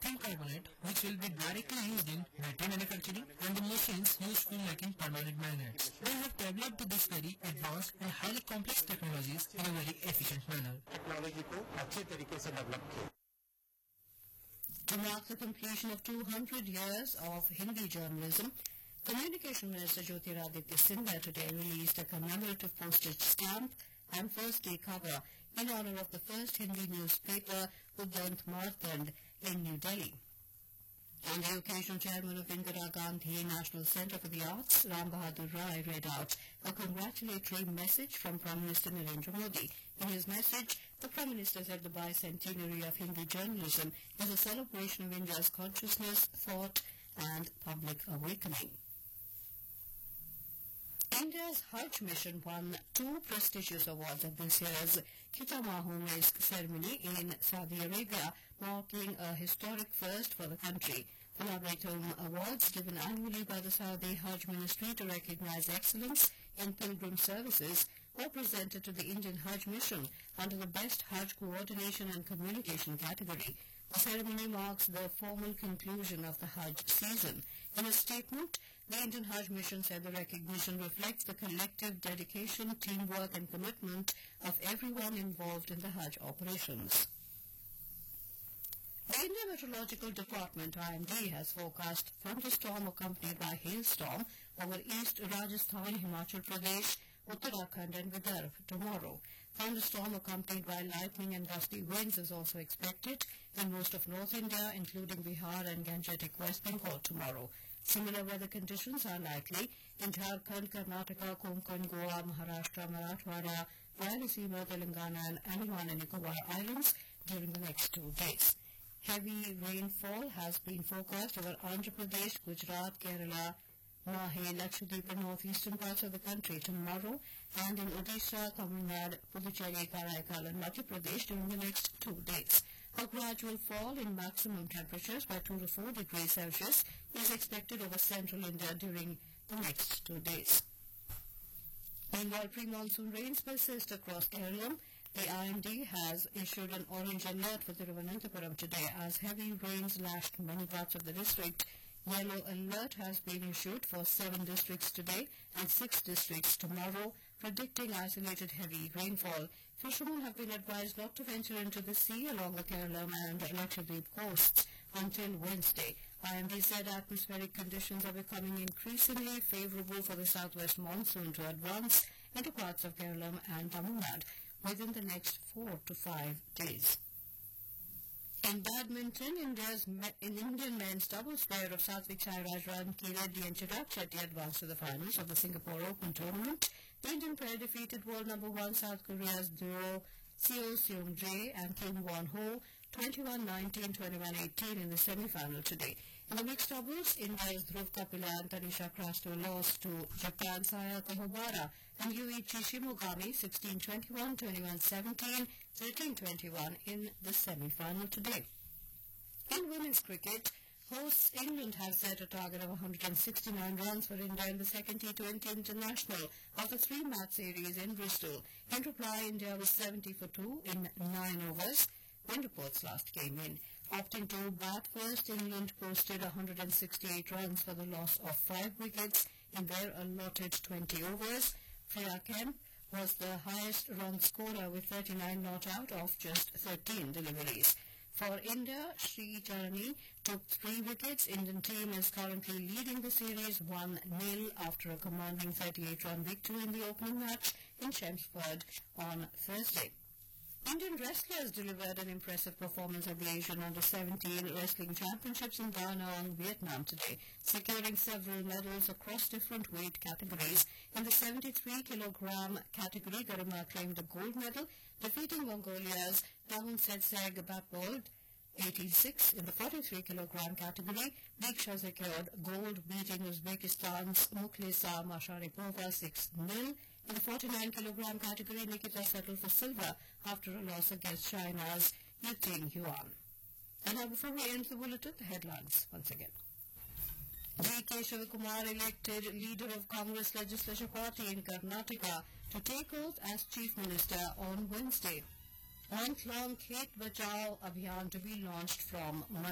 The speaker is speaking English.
lithium carbonate, which will be directly used in battery manufacturing, and the machines used for making permanent magnets. They have developed this very advanced and highly complex technologies in a very efficient manner. To mark the completion of 200 years of Hindi journalism, Communication Minister Jyotiraditya Sindhya today released a commemorative postage stamp and first day cover in honor of the first Hindi newspaper, Udant Martand, in New Delhi. On the occasion, Chairman of Indira Gandhi National Centre for the Arts, Ram Bahadur Rai, read out a congratulatory message from Prime Minister Narendra Modi. In his message, the Prime Minister said the bicentenary of Hindi journalism is a celebration of India's consciousness, thought and public awakening. India's Hajj mission won 2 prestigious awards at this year's Khitamahu Misk ceremony in Saudi Arabia, marking a historic first for the country. The Nabitum Awards, given annually by the Saudi Hajj Ministry to recognize excellence in pilgrim services, were presented to the Indian Hajj mission under the Best Hajj Coordination and Communication category. The ceremony marks the formal conclusion of the Hajj season. In a statement, the Indian Hajj Mission said the recognition reflects the collective dedication, teamwork and commitment of everyone involved in the Hajj operations. The India Meteorological Department, IMD, has forecast thunderstorm accompanied by hailstorm over East Rajasthan, Himachal Pradesh, Uttarakhand and Vidarbha tomorrow. Thunderstorm accompanied by lightning and gusty winds is also expected in most of North India, including Bihar and Gangetic West Bengal tomorrow. Similar weather conditions are likely in Jharkhand, Karnataka, Konkan, Goa, Maharashtra, Marathwada, Rayalaseema, Telangana and Andaman and Nicobar Islands during the next 2 days. Heavy rainfall has been forecast over Andhra Pradesh, Gujarat, Kerala, Mahe, Lakshadweep and northeastern parts of the country tomorrow, and in Odisha, Tamil Nadu, Puducherry, Karaikal and Madhya Pradesh during the next 2 days. A gradual fall in maximum temperatures by 2 to 4 degrees Celsius is expected over central India during the next 2 days. Meanwhile, pre-monsoon rains persist across Kerala. The IMD has issued an orange alert for Thiruvananthapuram today as heavy rains lashed many parts of the district. Yellow alert has been issued for 7 districts today and 6 districts tomorrow, predicting isolated heavy rainfall. Fishermen have been advised not to venture into the sea along the Kerala and Lakshadweep coasts until Wednesday. IMD said atmospheric conditions are becoming increasingly favourable for the southwest monsoon to advance into parts of Kerala and Tamil Nadu within the next 4 to 5 days. In badminton, Indian men's doubles pair of Satvik Sairaj Ranki Reddy and Chirag Shetty advanced to the finals of the Singapore Open tournament. The Indian pair defeated world number 1 South Korea's duo Seo Seung-jae and Kim Won-ho 21-19, 21-18 in the semi-final today. In the mixed doubles, India's Dhruv Kapila and Tanisha Crasto lost to Japan's Sayaka Hobara and Yuichi Shimogami 16-21, 21-17, 13-21 in the semi-final today. In women's cricket, hosts England have set a target of 169 runs for India in the second T20 International of the 3-match series in Bristol. In reply, India was 70 for 2 in 9 overs when reports last came in. Opting to bat first, England posted 168 runs for the loss of 5 wickets in their allotted 20 overs. Freya Kemp was the highest run scorer with 39 not out of just 13 deliveries. For India, Sri Charani took 3 wickets. Indian team is currently leading the series 1-0 after a commanding 38-run victory in the opening match in Chelmsford on Thursday. Indian wrestlers delivered an impressive performance at the Asian Under-17 Wrestling Championships in Da Nang, Vietnam today, securing several medals across different weight categories. In the 73-kilogram category, Garima claimed a gold medal, defeating Mongolia's Namun Setseg Batbold 86. In the 43-kilogram category, Diksha secured gold, beating Uzbekistan's Mukhlesa Masharipova 6-0. In the 49-kilogram category, Nikita settled for silver after a loss against China's Yuting Yuan. And now, before we end the bulletin, the headlines once again. D.K. Shivakumar elected leader of Congress Legislature Party in Karnataka to take oath as Chief Minister on Wednesday. Month-long Khet Bachao Abhiyan to be launched from